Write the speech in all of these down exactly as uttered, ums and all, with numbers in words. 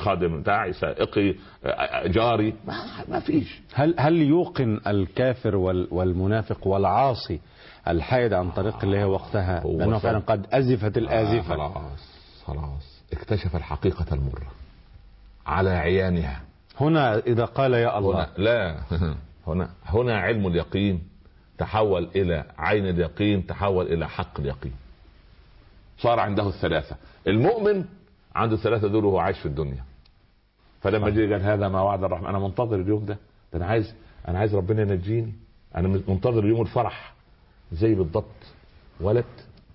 خادم بتاعي، سائقي، جاري، ما, ما فيش. هل هل يوقن الكافر والمنافق والعاصي الحيد عن طريق الله وقتها لأنه فعلا قد أزفت الآزفة؟ آه خلاص خلاص اكتشف الحقيقة المرة على عيانها. هنا إذا قال يا الله هنا لا هنا هنا علم اليقين تحول إلى عين اليقين، تحول إلى حق اليقين، صار عنده الثلاثة. المؤمن عنده الثلاثة دول وهو عايش في الدنيا. فلما جه قال هذا ما وعد الرحمن، أنا منتظر اليوم ده، أنا عايز أنا عايز ربنا ينجيني، أنا منتظر يوم الفرح. زي بالضبط ولد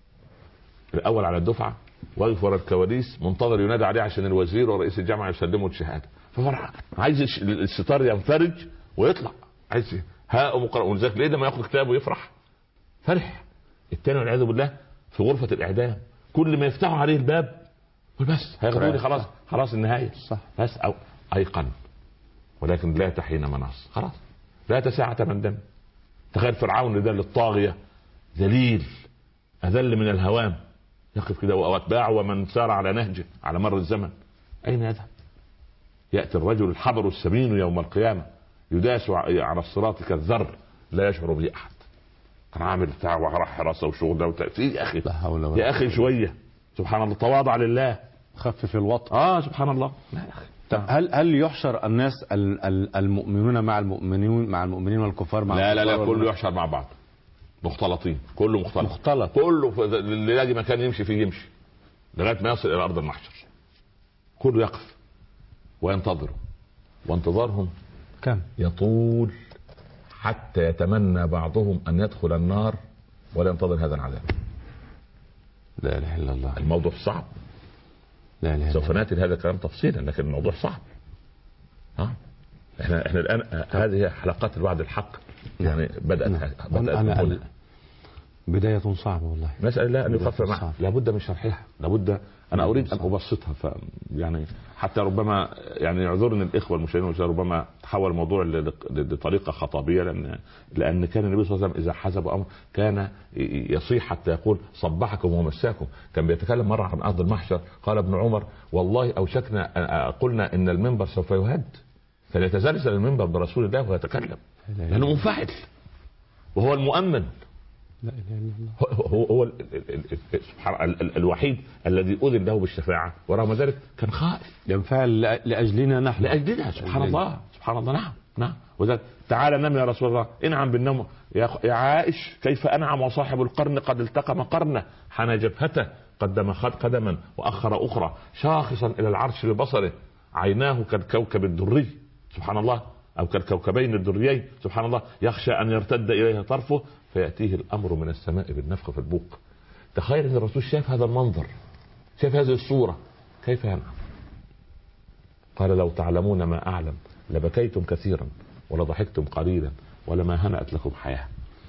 الأول على الدفعة واقف ورا الكواليس منتظر ينادى عليه عشان الوزير ورئيس الجامعة يسلموا الشهادة، ففرح عايز الستار ينفرج ويطلع، عايز ها مقرأ. ولذلك ليه لما ياخد كتابه ويفرح فرح. الثاني والعياذ بالله في غرفة الإعدام كل ما يفتحوا عليه الباب بس هياخدوني خلاص خلاص النهاية صح. بس أو أيقن، ولكن لا تحين مناص، خلاص لا تساعة من دم. تخيل فرعون ده للطاغية ذليل أذل من الهوام، يقف كده وأتباعه ومن سار على نهجه على مر الزمن أين يذهب؟ يأتي الرجل الحبر السمين يوم القيامة يداس على الصراط كالذر لا يشعر به أحد. كان عامل بتاع وراح حراسة وشغل ده وتأثير. يا أخي يا أخي شوية سبحان الله، تواضع لله، خفف الوطء. آه سبحان الله. طب هل هل يحشر الناس المؤمنون مع المؤمنين مع المؤمنين والكفار مع لا لا لا كله يحشر مع بعض مختلطين، كله مختلط مختلط كله اللي يلاقي مكان يمشي فيه يمشي لغايه ما يصل الى ارض المحشر. كله يقف وينتظر، وانتظارهم كم يطول حتى يتمنى بعضهم ان يدخل النار ولا ينتظر هذا العذاب. لا اله الا الله. الموضوع صعب. لا اله. سوف ناتي لهذا الكلام تفصيلا، لكن الموضوع صعب. ها احنا احنا الان هذه حلقات الوعد الحق يعني بدات بدات بداية صعبة والله. نسأل الله أن يخفف معها، لابد من شرحها، لابد أنا أريد أن أبسطها. ف يعني حتى ربما يعني يعذرني الإخوة المشاهدين ربما تحول الموضوع لطريقة خطابية، لأن لأن كان النبي صلى الله عليه وسلم إذا حسب أمر كان يصيح حتى يقول صبحكم ومساكم. كان بيتكلم مرة عن أرض المحشر قال ابن عمر والله أوشكنا قلنا إن المنبر سوف يهد فليتزلزل المنبر برسول الله ويتكلم، لأنه منفعل وهو المؤمن. لا إله إلا الله. هو هو سبحان الوحيد الذي أذن له بالشفاعة، ورغم ذلك كان خائف ينفعل لأجلنا نحن لأجلنا. سبحان الله سبحان الله. نعم نعم. وذلك تعالى نم يا رسول الله، انعم بالنوم يا عائش كيف أنعم وصاحب القرن قد التقم قرنه، حنى جبهته قدم خد قدما وأخر أخرى شاخصا إلى العرش ببصره، عيناه كالكوكب الدري سبحان الله أو كالكوكبين الدريين سبحان الله، يخشى أن يرتد إليه طرفه فيأتيه الأمر من السماء بالنفخ في البوق. تخيل أن الرسول شاف هذا المنظر، شاف هذه الصورة، كيف ينعم؟ قال لو تعلمون ما أعلم لبكيتم كثيرا ولضحكتم قليلا ولما هنأت لكم حياة.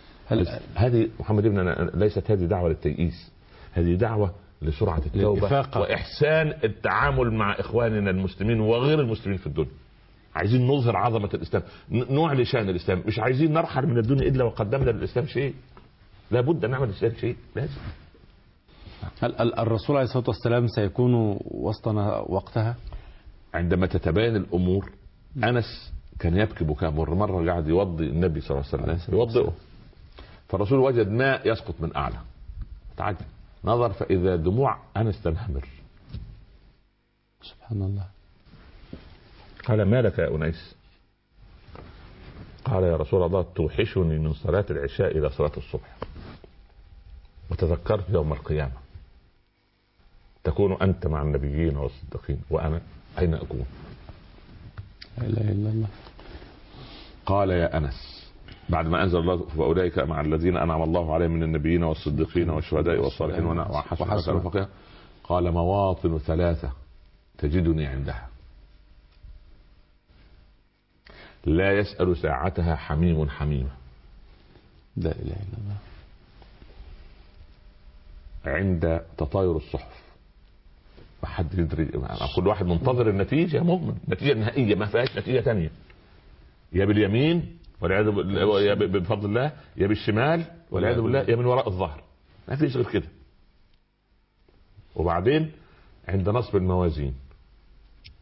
هذه محمد ابن ليست هذه دعوة للتيئيس، هذه دعوة لسرعة التوبة وإحسان التعامل مع إخواننا المسلمين وغير المسلمين في الدنيا. عايزين نظهر عظمة الإسلام، نعلي شأن الإسلام، مش عايزين نرحل من الدنيا إلا وقدمنا للإسلام شيء. لابد أن نعمل الإسلام شيء لازم. هل الرسول عليه الصلاة والسلام سيكون وسطنا وقتها؟ عندما تتبين الأمور. أنس كان يبكي بكاء مر، مرة قاعد يوضي النبي صلى الله عليه وسلم يوضئه، فالرسول وجد ماء يسقط من أعلى، تعجب نظر فإذا دموع أنس تنهمر. سبحان الله. قال ما لك يا أنيس؟ قال يا رسول الله توحشني من صلاة العشاء إلى صلاة الصبح، وتذكرت يوم القيامة تكون أنت مع النبيين والصديقين وأنا أين أكون؟ لا إله إلا الله. قال يا أنس بعد ما أنزل الله فأولئك مع الذين أنعم الله عليهم من النبيين والصديقين والشهداء والصالحين وحسن رفيقا، قال مواطن ثلاثة تجدني عندها لا يسأل ساعتها حميم حميمة. لا إله إلا الله. عند تطاير الصحف ما حد يدري، كل واحد منتظر النتيجة مؤمن، نتيجة نهائية ما فيهاش نتيجة تانية، يا باليمين والعياذ بالله يا بفضل الله، يا بالشمال والعياذ بالله، يا من وراء الظهر، ما فيش غير كده. وبعدين عند نصب الموازين